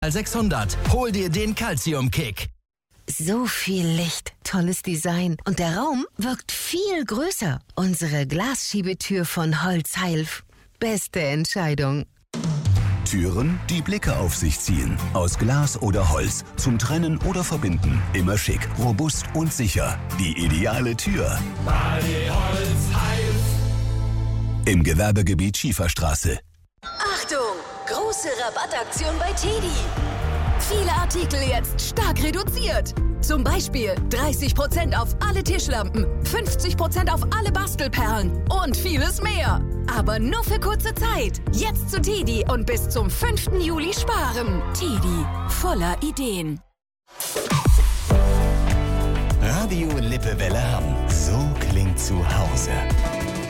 600. Hol dir den Calcium-Kick. So viel Licht, tolles Design und der Raum wirkt viel größer. Unsere Glasschiebetür von Holzheilf. Beste Entscheidung. Türen, die Blicke auf sich ziehen. Aus Glas oder Holz. Zum Trennen oder Verbinden. Immer schick, robust und sicher. Die ideale Tür. Bali Holzheilf. Im Gewerbegebiet Schieferstraße. Achtung! Große Rabattaktion bei TEDi. Viele Artikel jetzt stark reduziert. Zum Beispiel 30% auf alle Tischlampen, 50% auf alle Bastelperlen und vieles mehr. Aber nur für kurze Zeit. Jetzt zu TEDi und bis zum 5. Juli sparen. TEDi, voller Ideen. Radio Lippewelle Hamm. So klingt zu Hause.